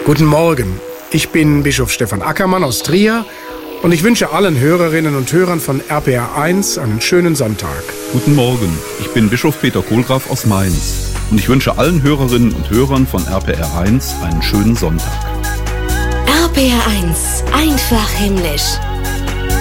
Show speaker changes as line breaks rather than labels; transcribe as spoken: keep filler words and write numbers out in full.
Guten Morgen, ich bin Bischof Stefan Ackermann aus Trier und ich wünsche allen Hörerinnen und Hörern von R P R eins einen schönen Sonntag.
Guten Morgen, ich bin Bischof Peter Kohlgraf aus Mainz und ich wünsche allen Hörerinnen und Hörern von R P R eins einen schönen Sonntag.
R P R eins, einfach himmlisch.